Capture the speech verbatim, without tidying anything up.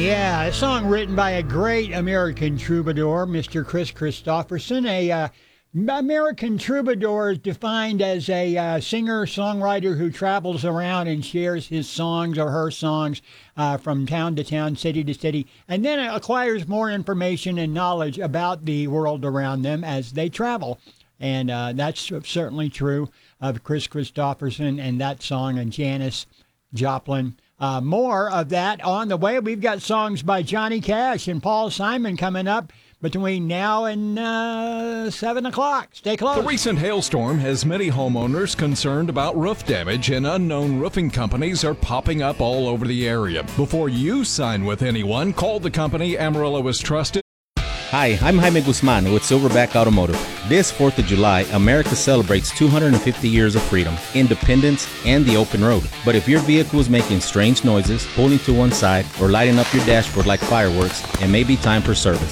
Yeah, a song written by a great American troubadour, Mister Chris Christopherson. A uh, American troubadour is defined as a uh, singer-songwriter who travels around and shares his songs or her songs uh, from town to town, city to city, and then acquires more information and knowledge about the world around them as they travel. And uh, that's certainly true of Chris Christopherson and that song and Janis Joplin. Uh, more of that on the way. We've got songs by Johnny Cash and Paul Simon coming up between now and uh, seven o'clock. Stay close. The recent hailstorm has many homeowners concerned about roof damage, and unknown roofing companies are popping up all over the area. Before you sign with anyone, call the company Amarillo is trusted. Hi, I'm Jaime Guzman with Silverback Automotive. This fourth of July, America celebrates two hundred fifty years of freedom, independence, and the open road. But if your vehicle is making strange noises, pulling to one side, or lighting up your dashboard like fireworks, it may be time for service.